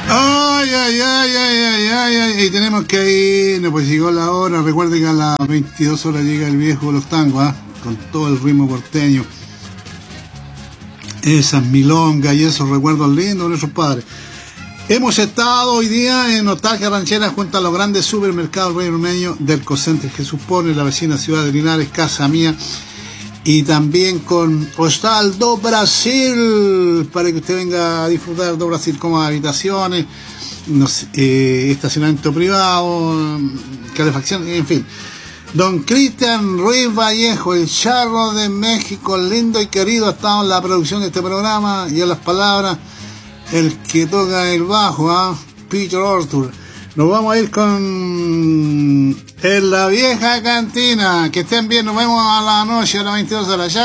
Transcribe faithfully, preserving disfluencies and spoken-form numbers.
Ay, ay, ay, ay, ay, ay, ay, y tenemos que irnos, pues llegó la hora. Recuerden que a las veintidós horas llega el viejo de los tangos, ¿eh? Con todo el ritmo porteño. Esas milongas y esos recuerdos lindos de nuestros padres. Hemos estado hoy día en Nostalgia Ranchera junto a los grandes supermercados Rey del Cocente Jesús Pone, la vecina ciudad de Linares, casa mía. Y también con Hostal do Brasil, para que usted venga a disfrutar do Brasil, como habitaciones, no sé, eh, estacionamiento privado, calefacción, en fin. Don Cristian Ruiz Vallejo, el charro de México, lindo y querido, ha estado en la producción de este programa y en las palabras, el que toca el bajo, ¿ah? ¿eh? Peter Arthur. Nos vamos a ir con En la Vieja Cantina. Que estén bien, nos vemos a la noche a las veintidós horas.